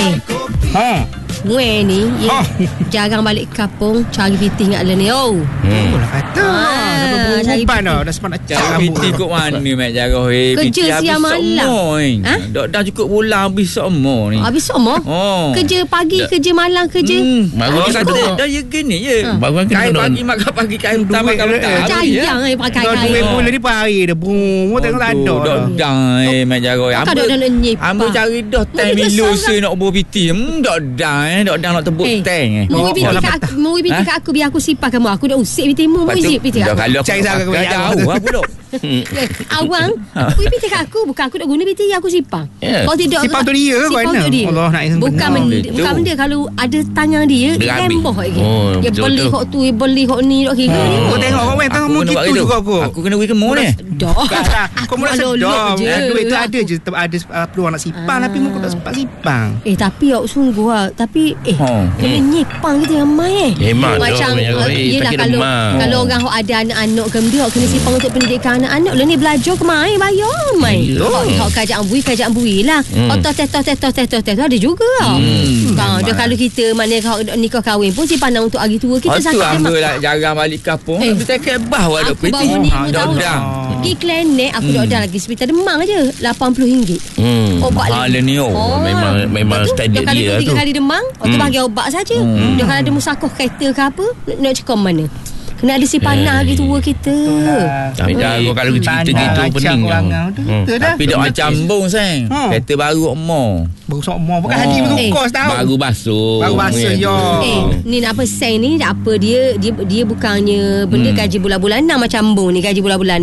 Gue ni jarang balik kampung cari piti ingat le ni. Lah kata. Cari piti dah sempat nak cari piti kot mana mak jarah kerja siang malam. Dah cukup bulan habis semua ni. Habis semua? Kerja pagi, kerja malam, kerja. Baru kata dah ya gini je. Kain pagi makan pagi, kain petang makan petang. Sayang pakai kain. Duit mula ni per hari dah. Boom, tengok tak ada. Dah mak jarah. Ambil cari dah time ilusi nak buat piti. Dah nak tebuk tank. Muri piti kat aku biar aku sipar kamu. Aku dah usik piti mu. Muri piti kat aku. Kalau aku jauh lah pula. Awang muri piti kat aku. Bukan aku nak guna piti, aku sipar. Kalau tidak sipar tu dia ke mana? Allah nak yang bukan benda kalau ada tangan dia lemboh lagi. Dia beli hok tu, dia beli hok ni, dok kira ni. Kau tengok kau main tengok mu gitu juga aku. Aku kena bagi kamu ni. Dah. Kau mula sedar. Duit tu ada je, ada peluang nak sipar tapi mu tak sempat sipar. Tapi awak sungguh lah. Tapi kena nyipang kita ramai macam yelah kalau orang ada anak-anak ke dia kena sipang untuk pendidikan anak-anak lah ni belajar ke main bayar main kerajaan bui lah tes ada juga dah kalau kita mana nikah kahwin pun sipang untuk hari tua kita sakit memang lah jarang balik kampung tapi tekat bawah aku baru ni pergi klinik aku dah lagi hospital Demang je RM80 obat ni memang standard dia tu 3 kali demam tu bagi obat saja. Dia kalau ada musakoh kereta ke apa nak cakap mana kena ada si panah hari tua kita. Tapi kalau cerita gitu pening tapi dah macam bong sayang kereta baru emak baru sokmo bukan hadi baru kos tahu baru basuh yo ni nak apa seng ni apa dia bukannya benda gaji bulan-bulanan macam bong ni gaji bulan-bulanan